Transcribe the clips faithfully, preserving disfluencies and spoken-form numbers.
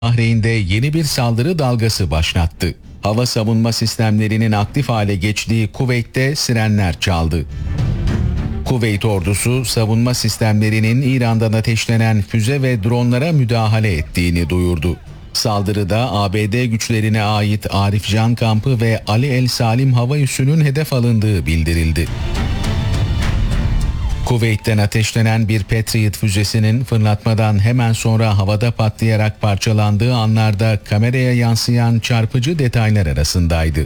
Bahreyn'de yeni bir saldırı dalgası başlattı. Hava savunma sistemlerinin aktif hale geçtiği Kuveyt'te sirenler çaldı. Kuveyt ordusu savunma sistemlerinin İran'dan ateşlenen füze ve dronlara müdahale ettiğini duyurdu. Saldırıda A B D güçlerine ait Arif Jan kampı ve Ali El Salim hava üssünün hedef alındığı bildirildi. Kuveyt'ten ateşlenen bir Patriot füzesinin fırlatmadan hemen sonra havada patlayarak parçalandığı anlarda kameraya yansıyan çarpıcı detaylar arasındaydı.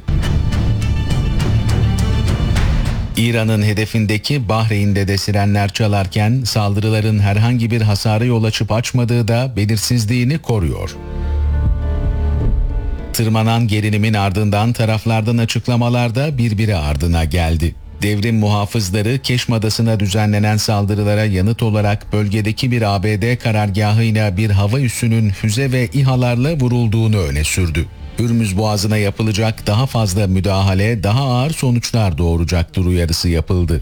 İran'ın hedefindeki Bahreyn'de de sirenler çalarken saldırıların herhangi bir hasara yol açıp açmadığı da belirsizliğini koruyor. Tırmanan gerilimin ardından taraflardan açıklamalar da birbiri ardına geldi. Devrim muhafızları Keşm Adası'na düzenlenen saldırılara yanıt olarak bölgedeki bir A B D karargahıyla bir hava üssünün füze ve İHA'larla vurulduğunu öne sürdü. Hürmüz Boğazı'na yapılacak daha fazla müdahale daha ağır sonuçlar doğuracaktır uyarısı yapıldı.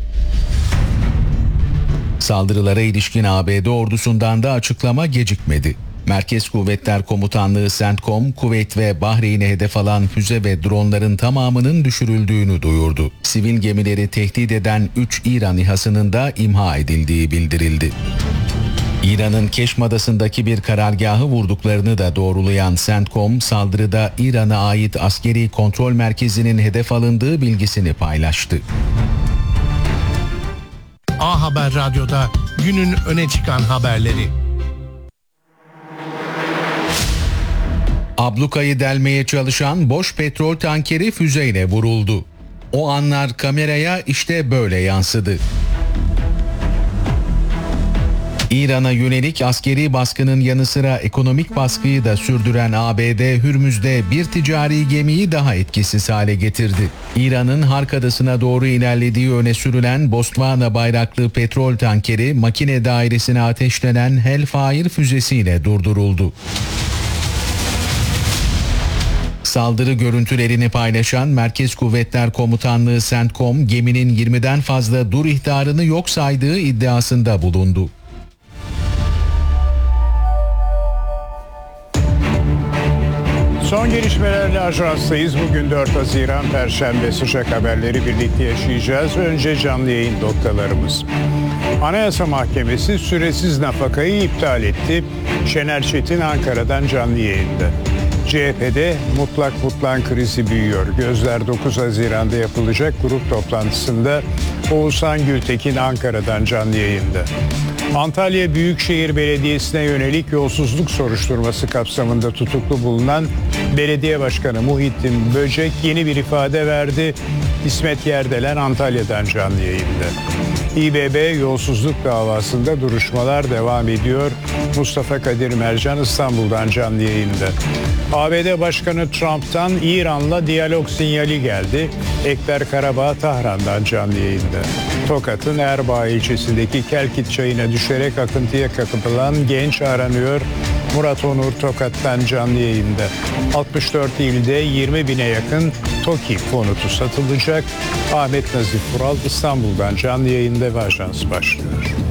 Saldırılara ilişkin A B D ordusundan da açıklama gecikmedi. Merkez Kuvvetler Komutanlığı CENTCOM, Kuveyt ve Bahreyn'e hedef alan füze ve dronların tamamının düşürüldüğünü duyurdu. Sivil gemileri tehdit eden üç İran İHA'sının da imha edildiği bildirildi. İran'ın Keşm Adası'ndaki bir karargahı vurduklarını da doğrulayan CENTCOM, saldırıda İran'a ait askeri kontrol merkezinin hedef alındığı bilgisini paylaştı. A Haber Radyo'da günün öne çıkan haberleri. Ablukayı delmeye çalışan boş petrol tankeri füzeyle vuruldu. O anlar kameraya işte böyle yansıdı. İran'a yönelik askeri baskının yanı sıra ekonomik baskıyı da sürdüren A B D, Hürmüz'de bir ticari gemiyi daha etkisiz hale getirdi. İran'ın Hark Adası'na doğru ilerlediği öne sürülen Botswana bayraklı petrol tankeri makine dairesine ateşlenen Hellfire füzesiyle durduruldu. Saldırı görüntülerini paylaşan Merkez Kuvvetler Komutanlığı CENTCOM, geminin yirmiden fazla dur ihtarını yok saydığı iddiasında bulundu. Son gelişmelerle ajanstayız. Bugün dört Haziran Perşembe, sıcak haberleri birlikte yaşayacağız. Önce canlı yayın noktalarımız. Anayasa Mahkemesi süresiz nafakayı iptal etti. Şener Çetin Ankara'dan canlı yayında. C H P'de mutlak mutlan krizi büyüyor. Gözler dokuz Haziran'da yapılacak grup toplantısında Oğuzhan Gültekin Ankara'dan canlı yayında. Antalya Büyükşehir Belediyesi'ne yönelik yolsuzluk soruşturması kapsamında tutuklu bulunan Belediye Başkanı Muhittin Böcek yeni bir ifade verdi. İsmet Yerdelen Antalya'dan canlı yayında. İBB yolsuzluk davasında duruşmalar devam ediyor. Mustafa Kadir Mercan İstanbul'dan canlı yayında. A B D Başkanı Trump'tan İran'la diyalog sinyali geldi. Ekber Karabağ Tahran'dan canlı yayında. Tokat'ın Erbaa ilçesindeki Kelkit çayına düşerek akıntıya kapılan genç aranıyor. Murat Onur Tokat'tan canlı yayında. altmış dört ilde yirmi bine yakın TOKİ konutu satılacak. Ahmet Nazif Vural İstanbul'dan canlı yayında ve ajans başlıyor.